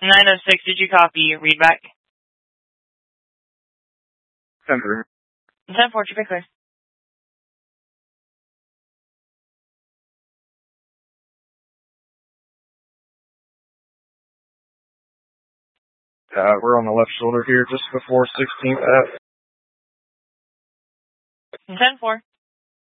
906, did you copy? Read back. 10-3. 10-4, traffic clear. We're on the left shoulder here, just before 16th Ave. 10-4.